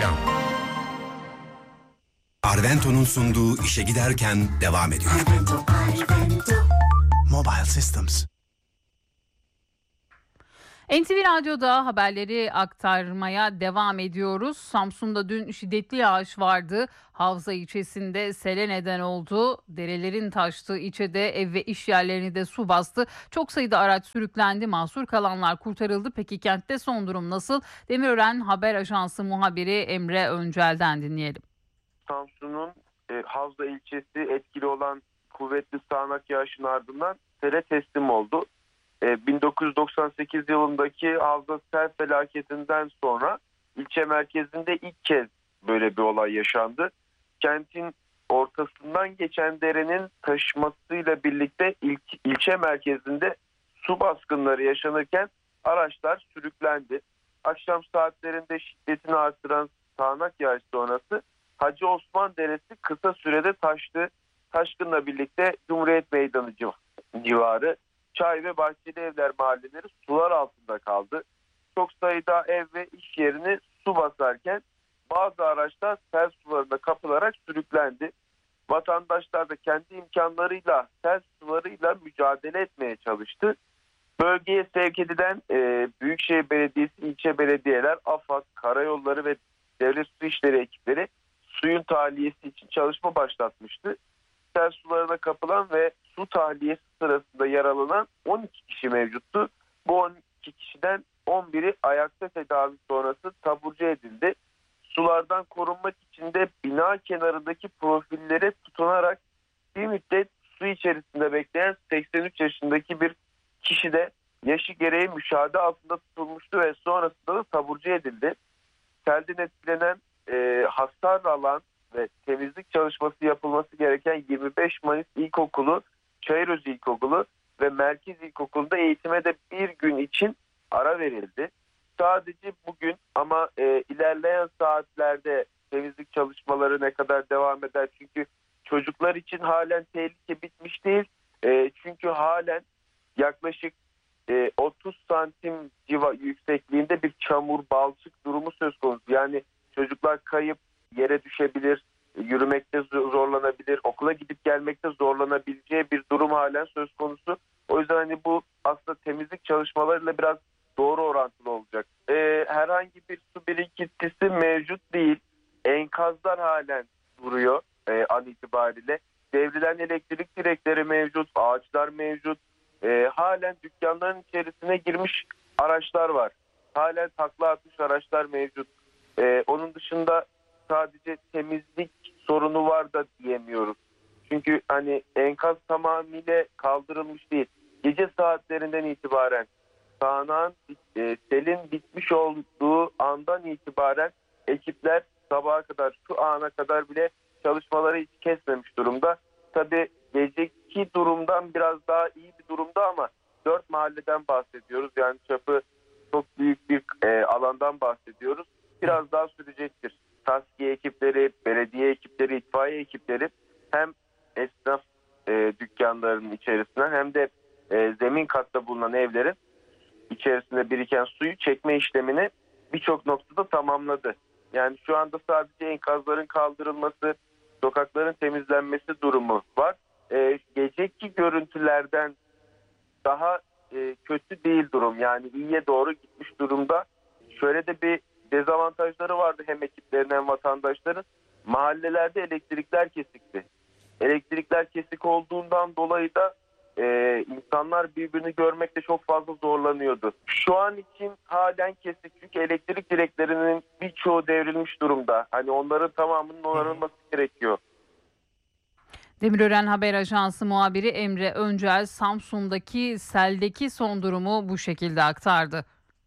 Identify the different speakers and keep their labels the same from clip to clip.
Speaker 1: Reklam.
Speaker 2: Arvento'nun sunduğu işe giderken devam ediyor.
Speaker 3: Mobile Systems.
Speaker 4: NTV Radyo'da haberleri aktarmaya devam ediyoruz. Samsun'da dün şiddetli yağış vardı. Havza ilçesinde sele neden oldu. Derelerin taştığı ilçede ev ve iş yerlerini de su bastı. Çok sayıda araç sürüklendi. Mahsur kalanlar kurtarıldı. Peki kentte son durum nasıl? Demirören Haber Ajansı muhabiri Emre Öncel'den dinleyelim.
Speaker 5: Samsun'un Havza ilçesi etkili olan kuvvetli sağanak yağışın ardından sele teslim oldu. 1998 yılındaki Havza sel felaketinden sonra ilçe merkezinde ilk kez böyle bir olay yaşandı. Kentin ortasından geçen derenin taşmasıyla birlikte ilçe merkezinde su baskınları yaşanırken araçlar sürüklendi. Akşam saatlerinde şiddetini artıran sağanak yağış sonrası Hacı Osman Deresi kısa sürede taştı. Taşkınla birlikte Cumhuriyet Meydanı civarı Çay ve Bahçeli Evler mahalleleri sular altında kaldı. Çok sayıda ev ve iş yerini su basarken bazı araçlar sel sularına kapılarak sürüklendi. Vatandaşlar da kendi imkanlarıyla sel sularıyla mücadele etmeye çalıştı. Bölgeye sevk edilen Büyükşehir Belediyesi, ilçe belediyeler, AFAD, karayolları ve devlet su işleri ekipleri suyun tahliyesi için çalışma başlatmıştı. Sel sularına kapılan ve su tahliyesi sırasında yaralanan 12 kişi mevcuttu. Bu 12 kişiden 11'i ayakta tedavi sonrası taburcu edildi. Sulardan korunmak için de bina kenarındaki profillere tutunarak bir müddet su içerisinde bekleyen 83 yaşındaki bir kişi de yaşı gereği müşahede altında tutulmuştu ve sonrasında da taburcu edildi. Selden etkilenen hasar alan ve temizlik çalışması yapılması gereken 25 Mayıs İlkokulu, Çayırözü İlkokulu ve Merkez İlkokulu'nda eğitime de bir gün için ara verildi. Sadece bugün ama ilerleyen saatlerde temizlik çalışmaları ne kadar devam eder? Çünkü çocuklar için halen tehlike bitmiş değil. Çünkü halen yaklaşık 30 santim yüksekliğinde bir çamur, balçık durumu söz konusu. Yani çocuklar kayıp yere düşebilir, yürümekte zorlanabilir, okula gidip gelmekte zorlanabileceği bir durum halen söz konusu. O yüzden hani bu aslında temizlik çalışmalarıyla biraz doğru orantılı olacak. Herhangi bir su birikintisi mevcut değil. Enkazlar halen duruyor an itibariyle. Devrilen elektrik direkleri mevcut, ağaçlar mevcut. Halen dükkanların içerisine girmiş araçlar var. Halen takla atmış araçlar mevcut. Onun dışında sadece temizlik sorunu var da diyemiyoruz. Çünkü hani enkaz tamamıyla kaldırılmış değil. Gece saatlerinden itibaren sağanağın selin bitmiş olduğu andan itibaren ekipler sabaha kadar, şu ana kadar bile çalışmaları hiç kesmemiş durumda. Tabii geceki durumdan biraz daha iyi bir durumda ama 4 mahalleden bahsediyoruz. Yani çapı çok büyük bir alandan bahsediyoruz. Biraz daha sürecektir. Taskiye ekipleri, belediye ekipleri, itfaiye ekipleri hem esnaf dükkanlarının içerisinden hem de zemin katta bulunan evlerin içerisinde biriken suyu çekme işlemini birçok noktada tamamladı. Yani şu anda sadece enkazların kaldırılması, sokakların temizlenmesi durumu var. Geceki görüntülerden daha kötü değil durum. Yani iyiye doğru gitmiş durumda. Şöyle de bir dezavantajları vardı hem ekiplerin hem vatandaşların. Mahallelerde elektrikler kesikti. Elektrikler kesik olduğundan dolayı da insanlar birbirini görmekte çok fazla zorlanıyordu. Şu an için halen kesik çünkü elektrik direklerinin birçoğu devrilmiş durumda. Hani onların tamamının onarılması gerekiyor.
Speaker 4: Demirören Haber Ajansı muhabiri Emre Öncel Samsun'daki seldeki son durumu bu şekilde aktardı.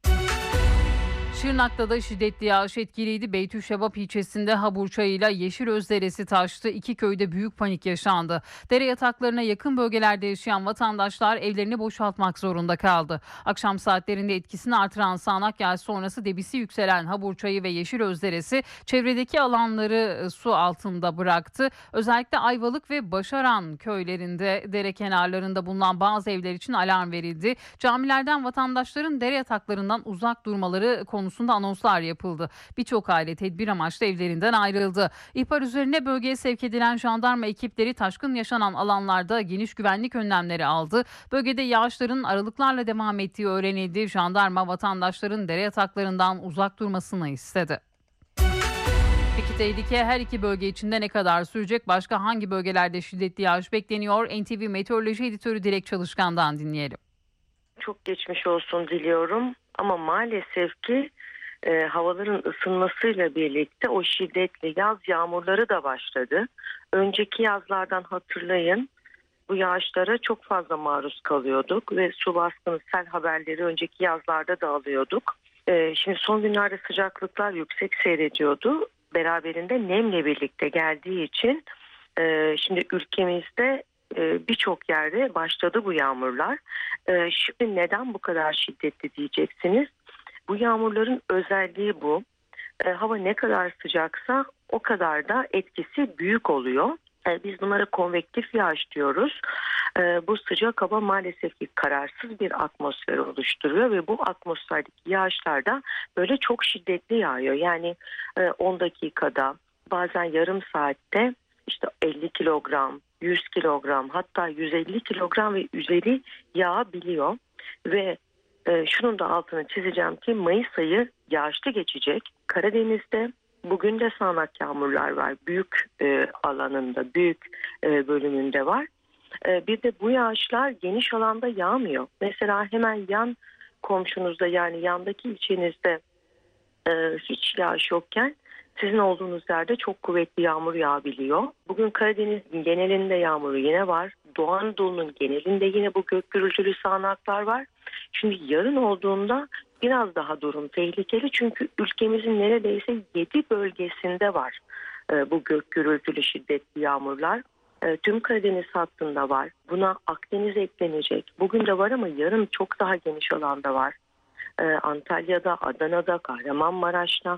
Speaker 4: Şırnak'ta da şiddetli yağış etkiliydi. Beytüşşebap ilçesinde Haburçayı'yla Yeşilöz Deresi taştı. İki köyde büyük panik yaşandı. Dere yataklarına yakın bölgelerde yaşayan vatandaşlar evlerini boşaltmak zorunda kaldı. Akşam saatlerinde etkisini artıran sağanak yağış sonrası debisi yükselen Haburçayı ve Yeşilöz Deresi çevredeki alanları su altında bıraktı. Özellikle Ayvalık ve Başaran köylerinde dere kenarlarında bulunan bazı evler için alarm verildi. Camilerden vatandaşların dere yataklarından uzak durmaları konusu konusunda anonslar yapıldı. Birçok aile tedbir amaçlı evlerinden ayrıldı. İhbar üzerine bölgeye sevk edilen jandarma ekipleri taşkın yaşanan alanlarda geniş güvenlik önlemleri aldı. Bölgede yağışların aralıklarla devam ettiği öğrenildi. Jandarma vatandaşların dere yataklarından uzak durmasını istedi. Peki tehlike her iki bölge içinde ne kadar sürecek? Başka hangi bölgelerde şiddetli yağış bekleniyor? NTV Meteoroloji Editörü Dilek Çalışkan'dan dinleyelim.
Speaker 1: Çok geçmiş olsun diliyorum ama maalesef ki havaların ısınmasıyla birlikte o şiddetli yaz yağmurları da başladı. Önceki yazlardan hatırlayın, bu yağışlara çok fazla maruz kalıyorduk ve su baskını, sel haberleri önceki yazlarda da alıyorduk. Şimdi son günlerde sıcaklıklar yüksek seyrediyordu. Beraberinde nemle birlikte geldiği için şimdi ülkemizde birçok yerde başladı bu yağmurlar. Şimdi neden bu kadar şiddetli diyeceksiniz? Bu yağmurların özelliği bu. Hava ne kadar sıcaksa o kadar da etkisi büyük oluyor. Biz bunlara konvektif yağış diyoruz. Bu sıcak hava maalesef ki kararsız bir atmosfer oluşturuyor ve bu atmosferdeki yağışlar da böyle çok şiddetli yağıyor. Yani 10 dakikada, bazen yarım saatte işte 50 kilogram, 100 kilogram, hatta 150 kilogram ve üzeri yağabiliyor. Ve şunun da altını çizeceğim ki Mayıs ayı yağışlı geçecek. Karadeniz'de bugün de sağanak yağmurlar var. Büyük alanında, büyük bölümünde var. Bir de bu yağışlar geniş alanda yağmıyor. Mesela hemen yan komşunuzda, yani yandaki ilçenizde hiç yağış yokken sizin olduğunuz yerde çok kuvvetli yağmur yağabiliyor. Bugün Karadeniz'in genelinde yağmuru yine var. Doğu Anadolu'nun genelinde yine bu gök gürültülü sağanaklar var. Şimdi yarın olduğunda biraz daha durum tehlikeli. Çünkü ülkemizin neredeyse 7 bölgesinde var bu gök gürültülü şiddetli yağmurlar. Tüm Karadeniz hattında var. Buna Akdeniz eklenecek. Bugün de var ama yarın çok daha geniş alanda var. Antalya'da, Adana'da, Kahramanmaraş'ta,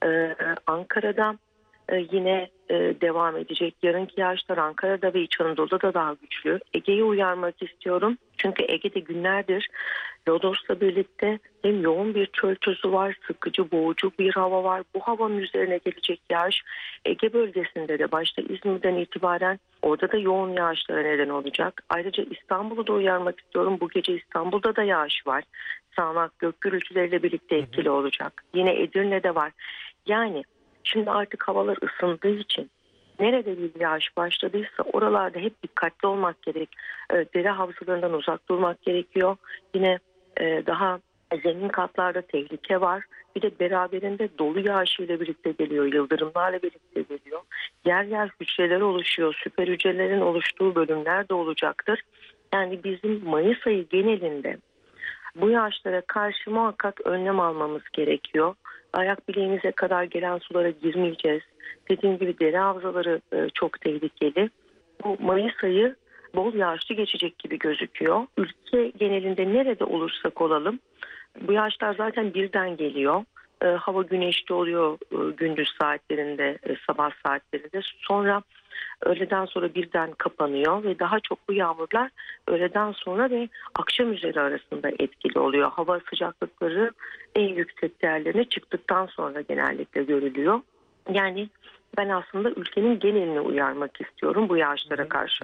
Speaker 1: Ankara'da yine devam edecek. Yarınki yağışlar Ankara'da ve İç Anadolu'da da daha güçlü. Ege'yi uyarmak istiyorum. Çünkü Ege'de günlerdir Lodos'la birlikte hem yoğun bir çöl tozu var, sıkıcı, boğucu bir hava var. Bu havanın üzerine gelecek yağış Ege bölgesinde de başta İzmir'den itibaren orada da yoğun yağışlara neden olacak. Ayrıca İstanbul'u da uyarmak istiyorum. Bu gece İstanbul'da da yağış var. Sağanak gök gürültüleriyle birlikte etkili olacak. Yine Edirne'de var. Yani şimdi artık havalar ısındığı için nerede bir yağış başladıysa oralarda hep dikkatli olmak gerek. Dere havzalarından uzak durmak gerekiyor. Yine daha zemin katlarda tehlike var. Bir de beraberinde dolu yağışıyla birlikte geliyor. Yıldırımlarla birlikte geliyor. Yer yer hücreler oluşuyor. Süper hücrelerin oluştuğu bölümler de olacaktır. Yani bizim Mayıs ayı genelinde bu yağışlara karşı muhakkak önlem almamız gerekiyor. Ayak bileğimize kadar gelen sulara girmeyeceğiz. Dediğim gibi dere havzaları çok tehlikeli. Bu Mayıs ayı bol yağışlı geçecek gibi gözüküyor. Ülke genelinde nerede olursak olalım bu yağışlar zaten birden geliyor. Hava güneşli oluyor gündüz saatlerinde, sabah saatlerinde. Sonra öğleden sonra birden kapanıyor ve daha çok bu yağmurlar öğleden sonra ve akşam üzeri arasında etkili oluyor. Hava sıcaklıkları en yüksek değerlerine çıktıktan sonra genellikle görülüyor. Yani ben aslında ülkenin genelini uyarmak istiyorum bu yağışlara karşı.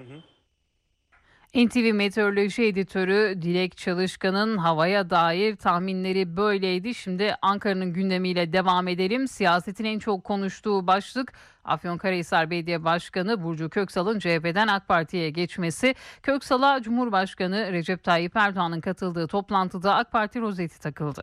Speaker 4: NTV Meteoroloji Editörü Dilek Çalışkan'ın havaya dair tahminleri böyleydi. Şimdi Ankara'nın gündemiyle devam edelim. Siyasetin en çok konuştuğu başlık Afyonkarahisar Belediye Başkanı Burcu Köksal'ın CHP'den AK Parti'ye geçmesi. Köksal'a Cumhurbaşkanı Recep Tayyip Erdoğan'ın katıldığı toplantıda AK Parti rozeti takıldı.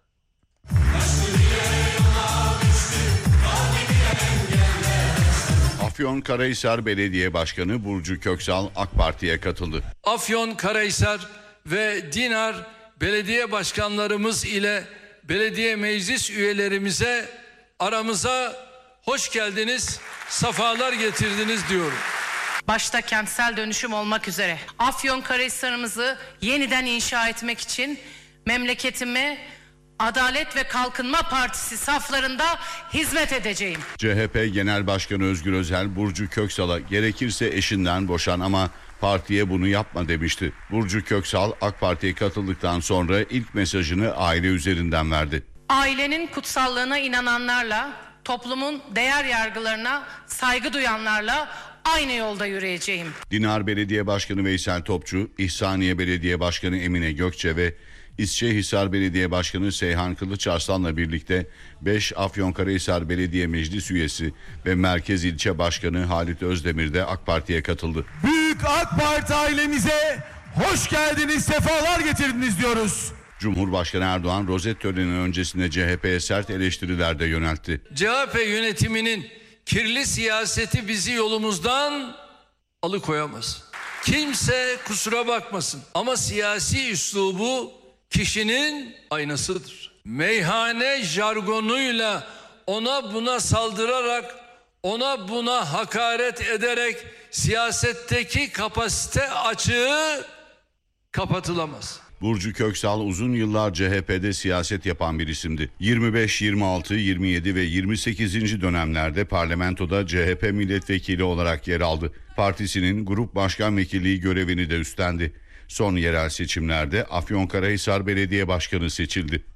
Speaker 3: Afyonkarahisar Belediye Başkanı Burcu Köksal AK Parti'ye katıldı.
Speaker 6: Afyonkarahisar ve Dinar belediye başkanlarımız ile belediye meclis üyelerimize aramıza hoş geldiniz, safalar getirdiniz diyorum.
Speaker 7: Başta kentsel dönüşüm olmak üzere Afyonkarahisar'ımızı yeniden inşa etmek için memleketime Adalet ve Kalkınma Partisi saflarında hizmet edeceğim.
Speaker 3: CHP Genel Başkanı Özgür Özel, Burcu Köksal'a gerekirse eşinden boşan ama partiye bunu yapma demişti. Burcu Köksal AK Parti'ye katıldıktan sonra ilk mesajını aile üzerinden verdi.
Speaker 7: Ailenin kutsallığına inananlarla, toplumun değer yargılarına saygı duyanlarla aynı yolda yürüyeceğim.
Speaker 3: Dinar Belediye Başkanı Veysel Topçu, İhsaniye Belediye Başkanı Emine Gökçe ve İsçehisar Belediye Başkanı Seyhan Kılıçarslan'la birlikte 5 Afyonkarahisar Belediye Meclis Üyesi ve Merkez İlçe Başkanı Halit Özdemir de AK Parti'ye katıldı.
Speaker 8: Büyük AK Parti ailemize hoş geldiniz, sefalar getirdiniz diyoruz.
Speaker 3: Cumhurbaşkanı Erdoğan rozet töreni öncesinde CHP'ye sert eleştiriler de yöneltti.
Speaker 6: CHP yönetiminin kirli siyaseti bizi yolumuzdan alıkoyamaz. Kimse kusura bakmasın ama siyasi üslubu kişinin aynasıdır. Meyhane jargonuyla ona buna saldırarak, ona buna hakaret ederek siyasetteki kapasite açığı kapatılamaz.
Speaker 3: Burcu Köksal uzun yıllar CHP'de siyaset yapan bir isimdi. 25, 26, 27 ve 28. dönemlerde parlamentoda CHP milletvekili olarak yer aldı. Partisinin grup başkan vekilliği görevini de üstlendi. Son yerel seçimlerde Afyonkarahisar Belediye Başkanı seçildi.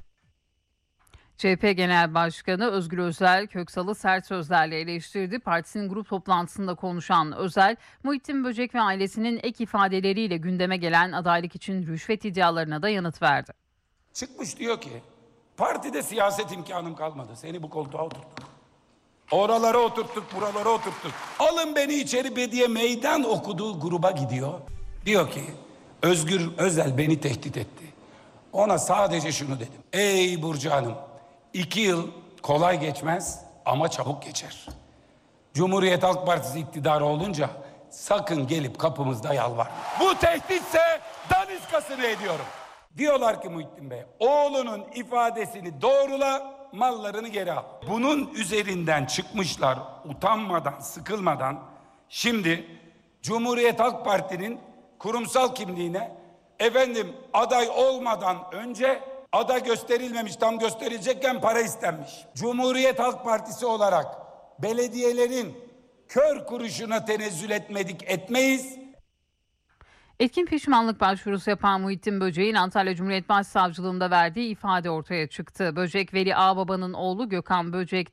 Speaker 4: CHP Genel Başkanı Özgür Özel Köksal'ı sert sözlerle eleştirdi. Partisinin grup toplantısında konuşan Özel, Muhittin Böcek ve ailesinin ek ifadeleriyle gündeme gelen adaylık için rüşvet iddialarına da yanıt verdi.
Speaker 9: Çıkmış diyor ki, partide siyaset imkanım kalmadı. Seni bu koltuğa oturttuk. Oralara oturttuk, buralara oturttuk. Alın beni içeri diye meydan okuduğu gruba gidiyor. Diyor ki, Özgür Özel beni tehdit etti. Ona sadece şunu dedim. Ey Burcu Hanım, 2 yıl kolay geçmez ama çabuk geçer. Cumhuriyet Halk Partisi iktidarı olunca sakın gelip kapımızda yalvarma. Bu tehditse daniskasını ediyorum. Diyorlar ki Muhittin Bey, oğlunun ifadesini doğrula, mallarını geri al. Bunun üzerinden çıkmışlar utanmadan, sıkılmadan. Şimdi Cumhuriyet Halk Parti'nin kurumsal kimliğine aday olmadan önce aday gösterilmemiş, tam gösterilecekken para istenmiş. Cumhuriyet Halk Partisi olarak belediyelerin kör kuruşuna tenezzül etmeyiz.
Speaker 4: Etkin pişmanlık başvurusu yapan Muhittin Böcek'in Antalya Cumhuriyet Başsavcılığında verdiği ifade ortaya çıktı. Böcek, Veli Ağbaba'nın oğlu Gökhan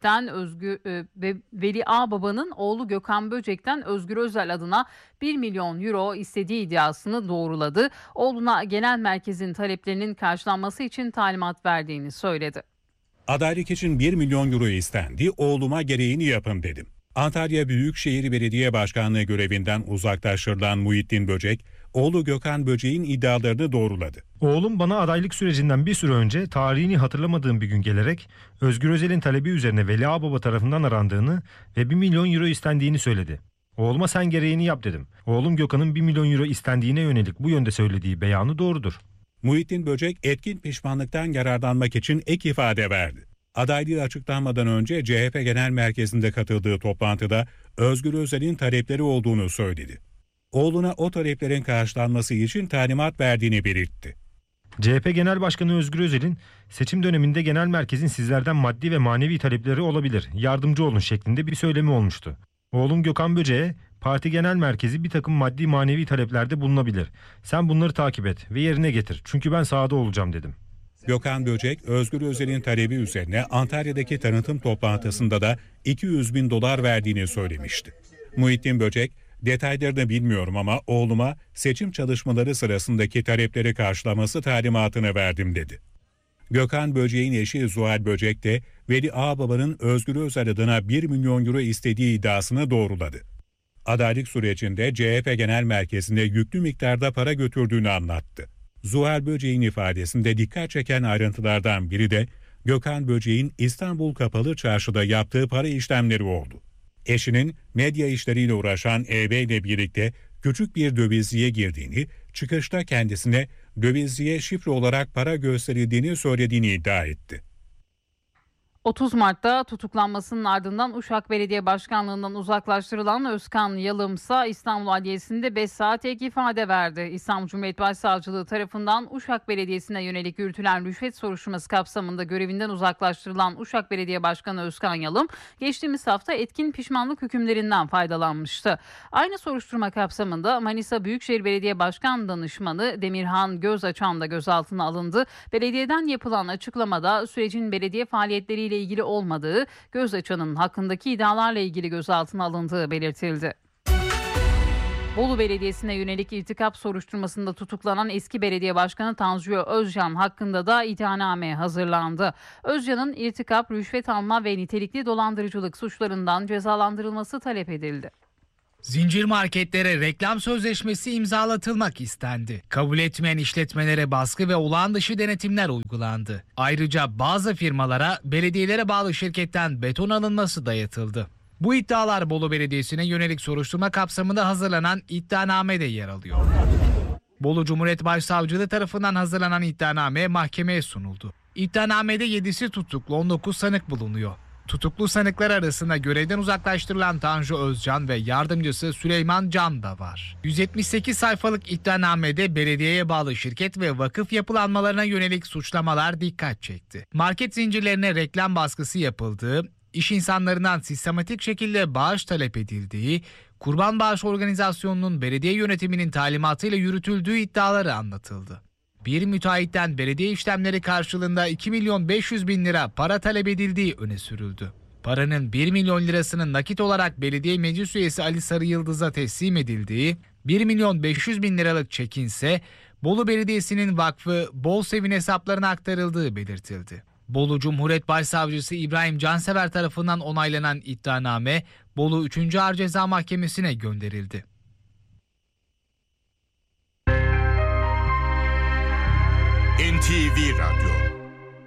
Speaker 4: Böcek'ten Özgür Özel adına 1 milyon euro istediği iddiasını doğruladı. Oğluna genel merkezin taleplerinin karşılanması için talimat verdiğini söyledi.
Speaker 10: Adaylık için 1 milyon euro istendi, oğluma gereğini yapın dedim. Antalya Büyükşehir Belediye Başkanlığı görevinden uzaklaştırılan Muhittin Böcek, oğlu Gökhan Böcek'in iddialarını doğruladı.
Speaker 11: Oğlum bana adaylık sürecinden bir süre önce tarihini hatırlamadığım bir gün gelerek Özgür Özel'in talebi üzerine Veli Ağbaba tarafından arandığını ve 1 milyon euro istendiğini söyledi. Oğluma sen gereğini yap dedim. Oğlum Gökhan'ın 1 milyon euro istendiğine yönelik bu yönde söylediği beyanı doğrudur.
Speaker 10: Muhittin Böcek etkin pişmanlıktan yararlanmak için ek ifade verdi. Adaylığı açıklanmadan önce CHP Genel Merkezi'nde katıldığı toplantıda Özgür Özel'in talepleri olduğunu söyledi. Oğluna o taleplerin karşılanması için talimat verdiğini belirtti.
Speaker 11: CHP Genel Başkanı Özgür Özel'in seçim döneminde genel merkezin sizlerden maddi ve manevi talepleri olabilir, yardımcı olun şeklinde bir söylemi olmuştu. Oğlum Gökhan Böcek'e parti genel merkezi bir takım maddi manevi taleplerde bulunabilir. Sen bunları takip et ve yerine getir çünkü ben sahada olacağım dedim.
Speaker 10: Gökhan Böcek, Özgür Özel'in talebi üzerine Antalya'daki tanıtım toplantısında da 200 bin dolar verdiğini söylemişti. Muhittin Böcek, detaylarını bilmiyorum ama oğluma seçim çalışmaları sırasındaki talepleri karşılaması talimatını verdim dedi. Gökhan Böcek'in eşi Zuhal Böcek de Veli Ağbaba'nın Özgür Özel adına 1 milyon euro istediği iddiasını doğruladı. Adaylık sürecinde CHP Genel Merkezi'nde yüklü miktarda para götürdüğünü anlattı. Zuhal Böcek'in ifadesinde dikkat çeken ayrıntılardan biri de Gökhan Böcek'in İstanbul Kapalı Çarşı'da yaptığı para işlemleri oldu. Eşinin medya işleriyle uğraşan EB ile birlikte küçük bir dövizciye girdiğini, çıkışta kendisine dövizciye şifre olarak para gösterildiğini söylediğini iddia etti.
Speaker 4: 30 Mart'ta tutuklanmasının ardından Uşak Belediye Başkanlığı'ndan uzaklaştırılan Özkan Yalımsa İstanbul Adliyesi'nde 5 saat ek ifade verdi. İstanbul Cumhuriyet Başsavcılığı tarafından Uşak Belediyesi'ne yönelik yürütülen rüşvet soruşturması kapsamında görevinden uzaklaştırılan Uşak Belediye Başkanı Özkan Yalım geçtiğimiz hafta etkin pişmanlık hükümlerinden faydalanmıştı. Aynı soruşturma kapsamında Manisa Büyükşehir Belediye Başkan Danışmanı Demirhan Gözaçan da gözaltına alındı. Belediyeden yapılan açıklamada sürecin belediye faaliyetleriyle ilgili olmadığı, Gözaçan'ın hakkındaki iddialarla ilgili gözaltına alındığı belirtildi. Bolu Belediyesi'ne yönelik irtikap soruşturmasında tutuklanan eski belediye başkanı Tanju Özcan hakkında da iddianame hazırlandı. Özcan'ın irtikap, rüşvet alma ve nitelikli dolandırıcılık suçlarından cezalandırılması talep edildi.
Speaker 12: Zincir marketlere reklam sözleşmesi imzalatılmak istendi. Kabul etmeyen işletmelere baskı ve olağan dışı denetimler uygulandı. Ayrıca bazı firmalara belediyelere bağlı şirketten beton alınması dayatıldı. Bu iddialar Bolu Belediyesi'ne yönelik soruşturma kapsamında hazırlanan iddianamede yer alıyor. Bolu Cumhuriyet Başsavcılığı tarafından hazırlanan iddianame mahkemeye sunuldu. İddianamede 7'si tutuklu, 19 sanık bulunuyor. Tutuklu sanıklar arasında görevden uzaklaştırılan Tanju Özcan ve yardımcısı Süleyman Can da var. 178 sayfalık iddianamede belediyeye bağlı şirket ve vakıf yapılanmalarına yönelik suçlamalar dikkat çekti. Market zincirlerine reklam baskısı yapıldığı, iş insanlarından sistematik şekilde bağış talep edildiği, kurban bağış organizasyonunun belediye yönetiminin talimatıyla yürütüldüğü iddiaları anlatıldı. Bir müteahhitten belediye işlemleri karşılığında 2.500.000 lira para talep edildiği öne sürüldü. Paranın 1 milyon lirasının nakit olarak belediye meclis üyesi Ali Sarıyıldız'a teslim edildiği, 1.500.000 liralık çekin ise Bolu Belediyesi'nin vakfı Bolsev'in hesaplarına aktarıldığı belirtildi. Bolu Cumhuriyet Başsavcısı İbrahim Cansever tarafından onaylanan iddianame Bolu 3. Ağır Ceza Mahkemesi'ne gönderildi.
Speaker 2: NTV Radyo.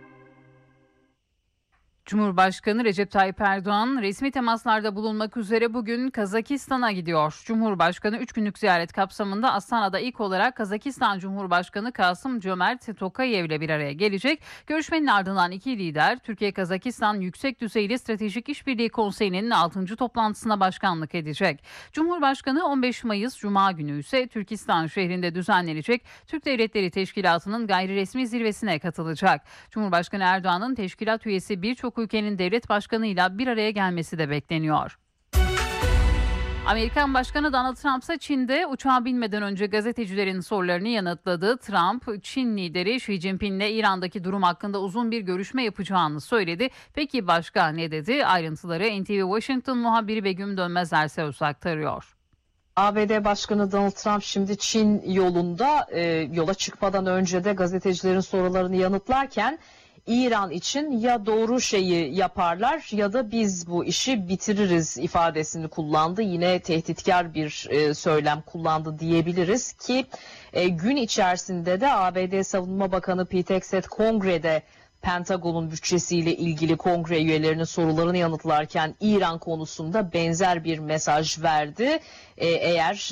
Speaker 4: Cumhurbaşkanı Recep Tayyip Erdoğan resmi temaslarda bulunmak üzere bugün Kazakistan'a gidiyor. Cumhurbaşkanı 3 günlük ziyaret kapsamında Astana'da ilk olarak Kazakistan Cumhurbaşkanı Kasım-Jomart Tokayev ile bir araya gelecek. Görüşmenin ardından iki lider Türkiye-Kazakistan Yüksek Düzeyli Stratejik İşbirliği Konseyi'nin 6. toplantısına başkanlık edecek. Cumhurbaşkanı 15 Mayıs Cuma günü ise Türkistan şehrinde düzenlenecek Türk Devletleri Teşkilatı'nın gayriresmi zirvesine katılacak. Cumhurbaşkanı Erdoğan'ın teşkilat üyesi birçok ülkenin devlet başkanıyla bir araya gelmesi de bekleniyor. Amerikan Başkanı Donald Trump ise Çin'de uçağa binmeden önce gazetecilerin sorularını yanıtladı. Trump, Çin lideri Xi Jinping'le İran'daki durum hakkında uzun bir görüşme yapacağını söyledi. Peki başka ne dedi? Ayrıntıları NTV Washington muhabiri Begüm Dönmez Ersoy aktarıyor.
Speaker 13: ABD Başkanı Donald Trump şimdi Çin yolunda yola çıkmadan önce de gazetecilerin sorularını yanıtlarken İran için ya doğru şeyi yaparlar ya da biz bu işi bitiririz ifadesini kullandı. Yine tehditkar bir söylem kullandı diyebiliriz ki gün içerisinde de ABD Savunma Bakanı Pete Hegseth kongrede Pentagon'un bütçesiyle ilgili kongre üyelerinin sorularını yanıtlarken İran konusunda benzer bir mesaj verdi. Eğer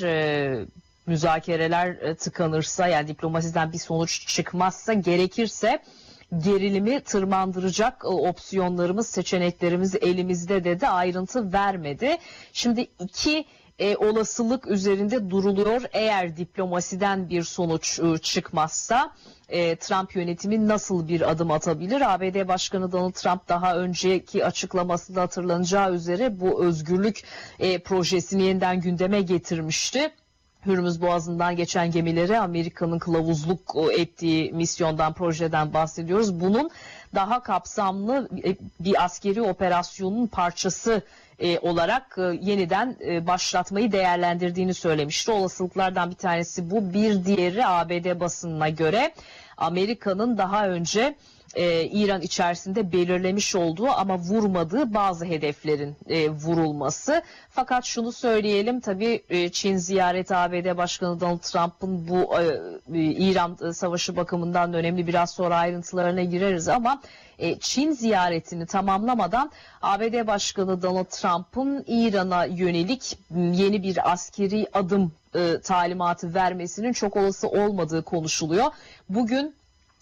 Speaker 13: müzakereler tıkanırsa, yani diplomasiden bir sonuç çıkmazsa, gerekirse gerilimi tırmandıracak opsiyonlarımız, seçeneklerimiz elimizde dedi, ayrıntı vermedi. Şimdi iki olasılık üzerinde duruluyor. Eğer diplomasiden bir sonuç çıkmazsa Trump yönetimi nasıl bir adım atabilir? ABD Başkanı Donald Trump daha önceki açıklamasında hatırlanacağı üzere bu özgürlük projesini yeniden gündeme getirmişti. Hürmüz Boğazı'ndan geçen gemileri Amerika'nın kılavuzluk ettiği misyondan, projeden bahsediyoruz. Bunun daha kapsamlı bir askeri operasyonun parçası olarak yeniden başlatmayı değerlendirdiğini söylemişti. Olasılıklardan bir tanesi bu. Bir diğeri ABD basınına göre Amerika'nın daha önce İran içerisinde belirlemiş olduğu ama vurmadığı bazı hedeflerin vurulması. Fakat şunu söyleyelim, tabii Çin ziyareti, ABD Başkanı Donald Trump'ın bu İran savaşı bakımından önemli, biraz sonra ayrıntılarına gireriz ama Çin ziyaretini tamamlamadan ABD Başkanı Donald Trump'ın İran'a yönelik yeni bir askeri adım talimatı vermesinin çok olası olmadığı konuşuluyor. Bugün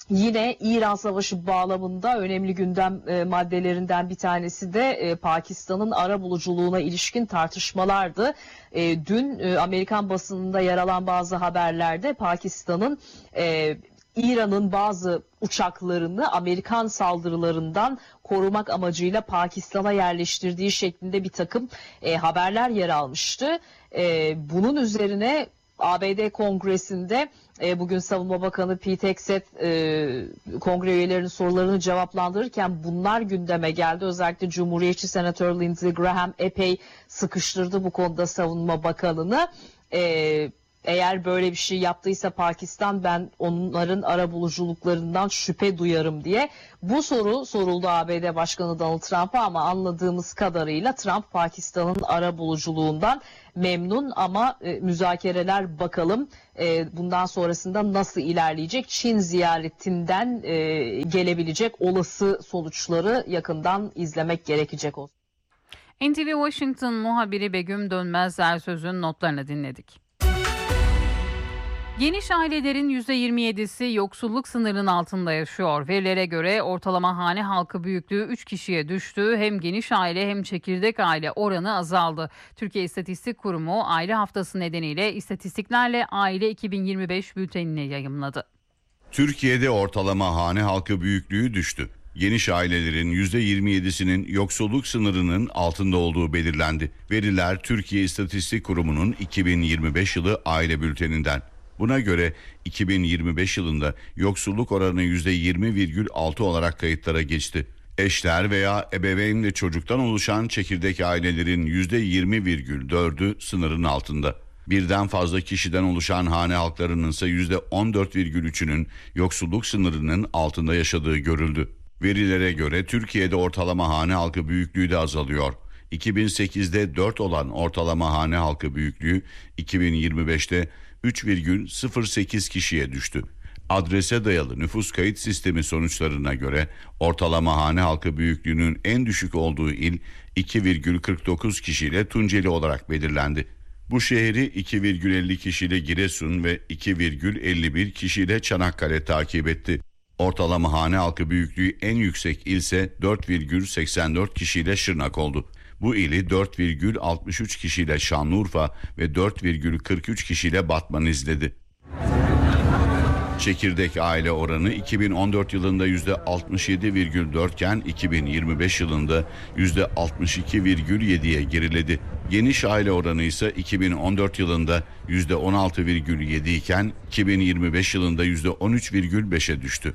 Speaker 13: Yine İran Savaşı bağlamında önemli gündem maddelerinden bir tanesi de Pakistan'ın arabuluculuğuna ilişkin tartışmalardı. Dün Amerikan basınında yer alan bazı haberlerde Pakistan'ın İran'ın bazı uçaklarını Amerikan saldırılarından korumak amacıyla Pakistan'a yerleştirdiği şeklinde bir takım haberler yer almıştı. Bunun üzerine ABD Kongresi'nde bugün Savunma Bakanı Pete Hegseth kongre üyelerinin sorularını cevaplandırırken bunlar gündeme geldi. Özellikle Cumhuriyetçi Senatör Lindsey Graham epey sıkıştırdı bu konuda Savunma Bakanı'nı. Eğer böyle bir şey yaptıysa Pakistan, ben onların arabuluculuklarından şüphe duyarım diye. Bu soru soruldu ABD Başkanı Donald Trump'a ama anladığımız kadarıyla Trump Pakistan'ın arabuluculuğundan memnun ama müzakereler bakalım bundan sonrasında nasıl ilerleyecek? Çin ziyaretinden gelebilecek olası sonuçları yakından izlemek gerekecek olsun.
Speaker 4: NTV Washington muhabiri Begüm Dönmez Ersöz'ün notlarını dinledik. Geniş ailelerin %27'si yoksulluk sınırının altında yaşıyor. Verilere göre ortalama hane halkı büyüklüğü 3 kişiye düştü. Hem geniş aile hem çekirdek aile oranı azaldı. Türkiye İstatistik Kurumu aile haftası nedeniyle istatistiklerle aile 2025 bültenini yayımladı.
Speaker 3: Türkiye'de ortalama hane halkı büyüklüğü düştü. Geniş ailelerin %27'sinin yoksulluk sınırının altında olduğu belirlendi. Veriler Türkiye İstatistik Kurumu'nun 2025 yılı aile bülteninden. Buna göre 2025 yılında yoksulluk oranı %20,6 olarak kayıtlara geçti. Eşler veya ebeveynle çocuktan oluşan çekirdek ailelerin %20,4'ü sınırın altında. Birden fazla kişiden oluşan hane halklarının ise %14,3'ünün yoksulluk sınırının altında yaşadığı görüldü. Verilere göre Türkiye'de ortalama hane halkı büyüklüğü de azalıyor. 2008'de 4 olan ortalama hane halkı büyüklüğü 2025'te 3,08 kişiye düştü. Adrese dayalı nüfus kayıt sistemi sonuçlarına göre ortalama hane halkı büyüklüğünün en düşük olduğu il 2,49 kişiyle Tunceli olarak belirlendi. Bu şehri 2,50 kişiyle Giresun ve 2,51 kişiyle Çanakkale takip etti. Ortalama hane halkı büyüklüğü en yüksek ilse 4,84 kişiyle Şırnak oldu. Bu ili 4,63 kişiyle Şanlıurfa ve 4,43 kişiyle Batman izledi. Çekirdek aile oranı 2014 yılında %67,4 iken 2025 yılında %62,7'ye geriledi. Geniş aile oranı ise 2014 yılında %16,7 iken 2025 yılında %13,5'e düştü.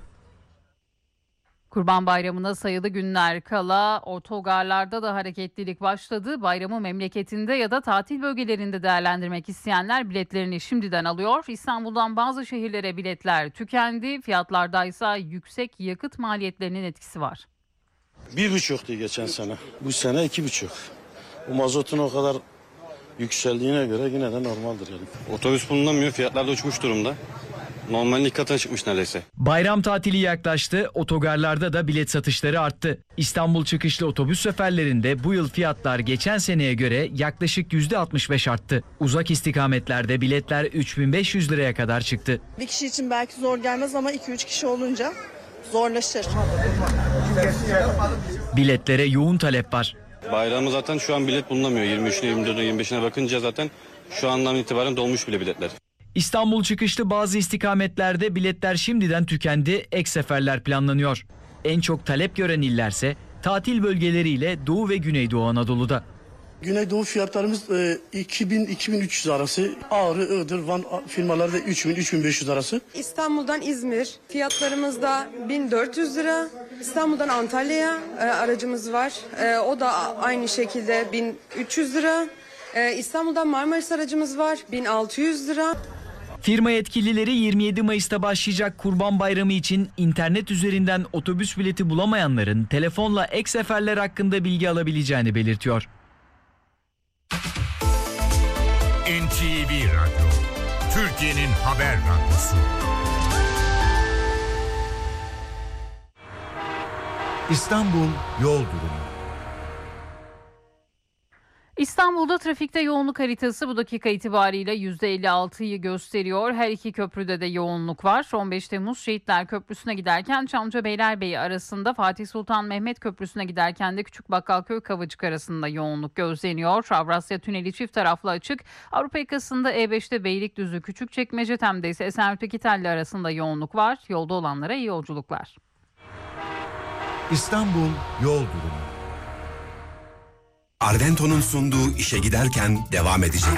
Speaker 4: Kurban Bayramı'na sayılı günler kala otogarlarda da hareketlilik başladı. Bayramı memleketinde ya da tatil bölgelerinde değerlendirmek isteyenler biletlerini şimdiden alıyor. İstanbul'dan bazı şehirlere biletler tükendi. Fiyatlarda ise yüksek yakıt maliyetlerinin etkisi var.
Speaker 14: 1,5'tu geçen sene. Bu sene 2,5. Bu mazotun o kadar yükseldiğine göre yine de normaldir yani.
Speaker 15: Otobüs bulunamıyor. Fiyatlar da uçmuş durumda. Normalin ilk katına çıkmış neredeyse.
Speaker 16: Bayram tatili yaklaştı, otogarlarda da bilet satışları arttı. İstanbul çıkışlı otobüs seferlerinde bu yıl fiyatlar geçen seneye göre yaklaşık %65 arttı. Uzak istikametlerde biletler 3.500 liraya kadar çıktı.
Speaker 17: Bir kişi için belki zor gelmez ama 2-3 kişi olunca zorlaşır.
Speaker 16: Biletlere yoğun talep var.
Speaker 15: Bayramı zaten şu an bilet bulunamıyor. 23'üne, 24'üne, 25'ine bakınca zaten şu andan itibaren dolmuş bile biletler.
Speaker 16: İstanbul çıkışlı bazı istikametlerde biletler şimdiden tükendi, ek seferler planlanıyor. En çok talep gören illerse tatil bölgeleriyle Doğu ve Güneydoğu Anadolu'da.
Speaker 14: Güneydoğu fiyatlarımız 2000-2300 arası. Ağrı, Iğdır, Van firmalarda 3000-3500 arası.
Speaker 18: İstanbul'dan İzmir fiyatlarımız da 1400 lira. İstanbul'dan Antalya'ya aracımız var. O da aynı şekilde 1300 lira. İstanbul'dan Marmaris aracımız var 1600 lira.
Speaker 16: Firma yetkilileri 27 Mayıs'ta başlayacak Kurban Bayramı için internet üzerinden otobüs bileti bulamayanların telefonla ek seferler hakkında bilgi alabileceğini belirtiyor.
Speaker 19: NTV Radyo, Türkiye'nin haber radyosu. İstanbul yol durumu.
Speaker 4: İstanbul'da trafikte yoğunluk haritası bu dakika itibariyle %56'yı gösteriyor. Her iki köprüde de yoğunluk var. 15 Temmuz Şehitler Köprüsü'ne giderken Çamlıca Beylerbeyi arasında, Fatih Sultan Mehmet Köprüsü'ne giderken de Küçükbakkalköy Kavacık arasında yoğunluk gözleniyor. Avrasya Tüneli çift taraflı açık. Avrupa yakasında E5'te Beylikdüzü Küçükçekmece, Tem'de ise Esenyurt Telli arasında yoğunluk var. Yolda olanlara iyi yolculuklar.
Speaker 19: İstanbul yol durumu.
Speaker 2: Arvento'nun sunduğu işe giderken devam edecek.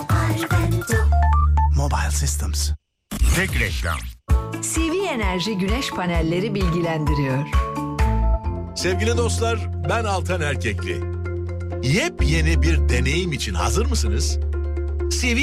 Speaker 19: Mobile Systems. Tek reklam.
Speaker 20: CV Enerji güneş panelleri bilgilendiriyor.
Speaker 21: Sevgili dostlar, ben Altan Erkekli. Yepyeni bir deneyim için hazır mısınız? CV